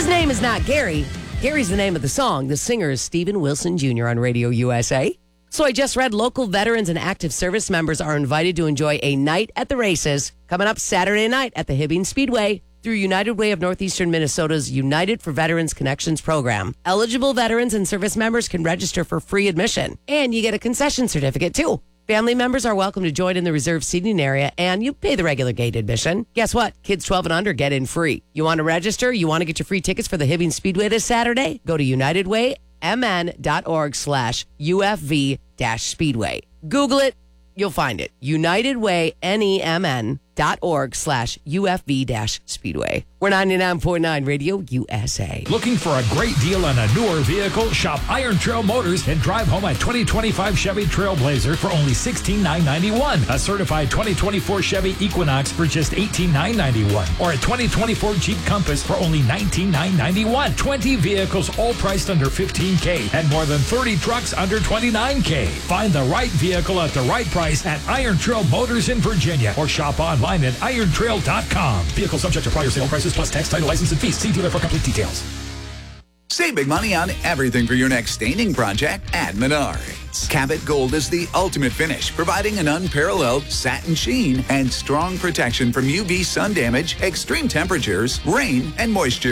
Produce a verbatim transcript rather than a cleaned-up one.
His name is not Gary. Gary's the name of the song. The singer is Steven Wilson Junior on Radio U S A. So I just read local veterans and active service members are invited to enjoy a night at the races coming up Saturday night at the Hibbing Speedway through United Way of Northeastern Minnesota's United for Veterans Connections program. Eligible veterans and service members can register for free admission, and you get a concession certificate too. Family members are welcome to join in the reserved seating area, and you pay the regular gate admission. Guess what? Kids twelve and under get in free. You want to register? You want to get your free tickets for the Hibbing Speedway this Saturday? Go to unitedwaymn.org slash UFV dash Speedway. Google it. You'll find it. unitedwaymn.org slash UFV dash Speedway. We're ninety-nine point nine Radio U S A. Looking for a great deal on a newer vehicle? Shop Iron Trail Motors and drive home a twenty twenty-five Chevy Trailblazer for only sixteen thousand nine hundred ninety-one dollars. A certified twenty twenty-four Chevy Equinox for just eighteen thousand nine hundred ninety-one dollars. Or a twenty twenty-four Jeep Compass for only nineteen thousand nine hundred ninety-one dollars. twenty vehicles all priced under fifteen thousand dollars and more than thirty trucks under twenty-nine thousand dollars. Find the right vehicle at the right price at Iron Trail Motors in Virginia or shop online at iron trail dot com. Vehicle subject to prior sale prices plus tax, title, license, and fees. See dealer for complete details. Save big money on everything for your next staining project at Menards. Cabot Gold is the ultimate finish, providing an unparalleled satin sheen and strong protection from U V sun damage, extreme temperatures, rain, and moisture.